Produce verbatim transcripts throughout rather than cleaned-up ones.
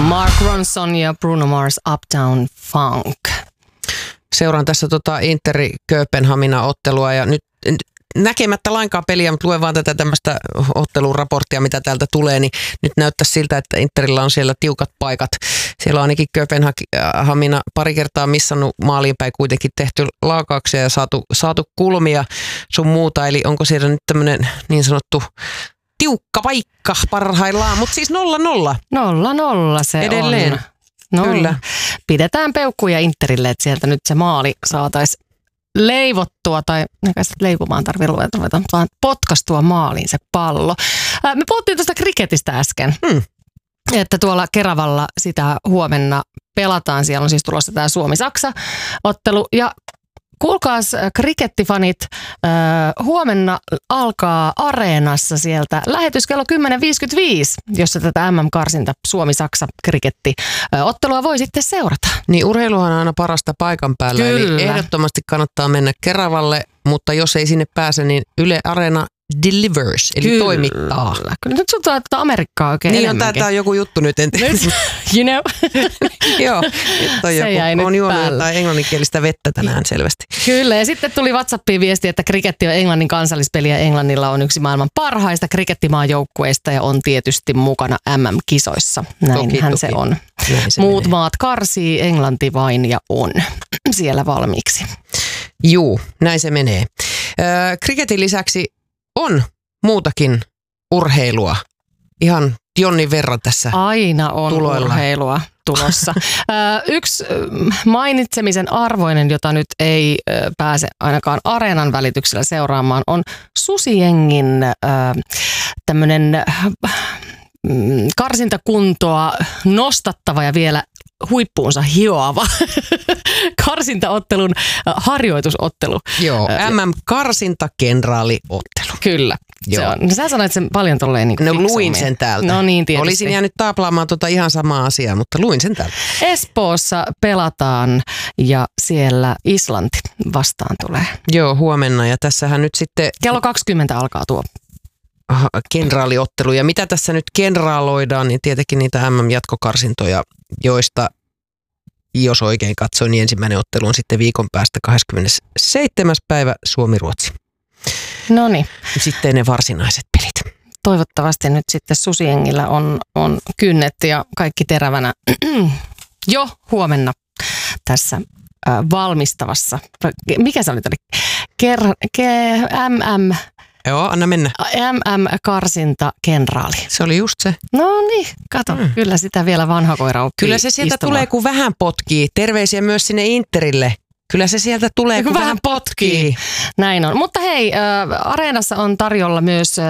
Mark Ronson ja Bruno Mars Uptown Funk. Seuraan tässä tota Interi Kööpenhamina ottelua ja nyt näkemättä lainkaan peliä, mutta luen vaan tätä tämmöistä otteluraporttia, mitä täältä tulee, niin nyt näyttäisi siltä, että Interillä on siellä tiukat paikat. Siellä on ainakin Kööpenhamina pari kertaa missannut maaliin päin kuitenkin tehty laakauksia ja saatu, saatu kulmia sun muuta, eli onko siellä nyt tämmöinen niin sanottu tiukka paikka parhaillaan, mutta siis nolla nolla. Nolla nolla se edelleen. on. No, kyllä. Pidetään peukkuja Interille, että sieltä nyt se maali saataisiin leivottua, tai eikä sitä leipumaan tarvitse ruveta, vaan potkastua maaliin se pallo. Ää, me puhuttiin tuosta kriketistä äsken, Hmm. että tuolla Keravalla sitä huomenna pelataan. Siellä on siis tulossa tämä Suomi-Saksa-ottelu. Ja kuulkaas krikettifanit, äh, huomenna alkaa Areenassa sieltä lähetys kello kymmenen viisikymmentäviisi, jossa tätä M M-karsinta Suomi-Saksa-kriketti-ottelua voi sitten seurata. Niin urheiluhan on aina parasta paikan päällä, Kyllä. eli ehdottomasti kannattaa mennä Keravalle, mutta jos ei sinne pääse, niin Yle Areena delivers, eli Kyllä. toimittaa. Kyllä nyt sun tuota Amerikkaa oikein Niin on, enemmänkin. tää on joku juttu nyt, en tiedä. You know. Joo, nyt on Se joku, jäi nyt on juonut päälle. jotain englanninkielistä vettä tänään selvästi. Kyllä, ja sitten tuli WhatsAppiin viesti, että kriketti on Englannin kansallispeli ja Englannilla on yksi maailman parhaista krikettimaajoukkueista ja on tietysti mukana M M-kisoissa. Näinhän se on. Näin se Muut menee. maat karsii, Englanti vain ja on siellä valmiiksi. Juu, näin se menee. Öö, kriketin lisäksi on muutakin urheilua. Ihan jonnin verran tässä. Aina on tuloilla. urheilua tulossa. Ö, yksi ö, mainitsemisen arvoinen, jota nyt ei ö, pääse ainakaan Areenan välityksellä seuraamaan, on Susijengin ö, tämmöinen mm, karsintakuntoa nostattava ja vielä huippuunsa hioava karsintaottelun ö, harjoitusottelu. Joo, Ö, M M-karsintakenraaliottelu. Kyllä. Se Joo. on. No, sä sanoit sen paljon tolleen niin No fiksummin. luin sen täältä. No niin, tietysti. Olisin jäänyt taaplaamaan tota ihan samaa asiaa, mutta luin sen täältä. Espoossa pelataan ja siellä Islanti vastaan tulee. Joo, huomenna. Ja tässähän nyt sitten Kello kaksikymmentä alkaa tuo. aha, kenraaliottelu. Ja mitä tässä nyt kenraaloidaan, niin tietenkin niitä M M-jatkokarsintoja, joista, jos oikein katsoin, niin ensimmäinen ottelu on sitten viikon päästä kahdeskymmenesseitsemäs päivä Suomi-Ruotsi. No niin, Sitten ne varsinaiset pelit. toivottavasti nyt sitten Susiengillä on, on kynnet ja kaikki terävänä jo huomenna tässä äh, valmistavassa. Mikä se oli? Ker, ke, M M, Joo, anna mennä. M M-karsinta kenraali. Se oli just se. No niin, kato, mm. kyllä sitä vielä vanha koira oppii Kyllä se sieltä istumaan. tulee, kun vähän potkii. Terveisiä myös sinne Interille. Kyllä se sieltä tulee, kun, kun vähän potkii. Näin on. Mutta hei, äh, Areenassa on tarjolla myös äh,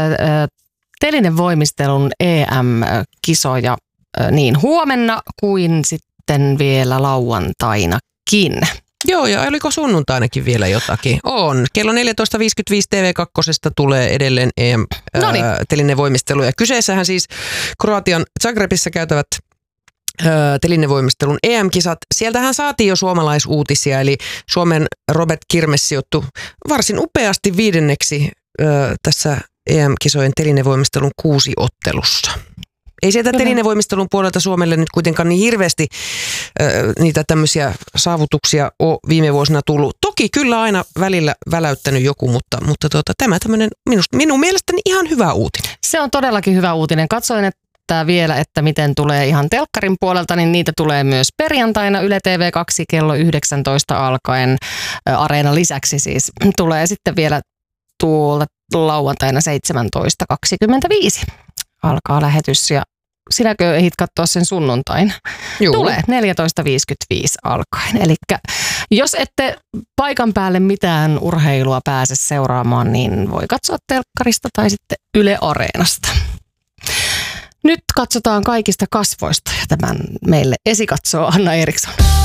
telinevoimistelun E M-kisoja äh, niin huomenna kuin sitten vielä lauantainakin. Joo, ja oliko sunnuntainakin vielä jotakin? On. Kello neljätoista viisikymmentäviisi T V kaksi tulee edelleen E M-telinevoimistelu. Ja kyseessähän siis Kroatian Zagrebissa käytävät telinevoimistelun E M-kisat. Sieltähän saatiin jo suomalaisuutisia, eli Suomen Robert Kirmes sijoittui varsin upeasti viidenneksi ö, tässä E M-kisojen telinevoimistelun kuusi ottelussa. Ei sieltä Kyllä. telinevoimistelun puolelta Suomelle nyt kuitenkaan niin hirveästi ö, niitä tämmöisiä saavutuksia ole viime vuosina tullut. Toki kyllä aina välillä väläyttänyt joku, mutta, mutta tuota, tämä tämmöinen minusta, minun mielestäni ihan hyvä uutinen. Se on todellakin hyvä uutinen. Katsoin, että vielä, että miten tulee ihan telkkarin puolelta, niin niitä tulee myös perjantaina Yle T V kaksi kello yhdeksäntoista alkaen. Areenan lisäksi siis tulee sitten vielä tuolta lauantaina seitsemäntoista kaksikymmentäviisi alkaa lähetys ja sinäkö ehdit katsoa sen sunnuntain? Juu. Tulee neljätoista viisikymmentäviisi alkaen. Eli jos ette paikan päälle mitään urheilua pääse seuraamaan, niin voi katsoa telkkarista tai sitten Yle Areenasta. Nyt katsotaan kaikista kasvoista ja tämän meille esikatsoo Anna Eriksson.